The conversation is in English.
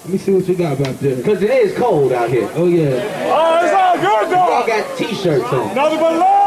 Let me see what you got about there. Because it is cold out here. Oh, yeah. Oh, it's all good, Y'all though. got t-shirts on. Nothing but love.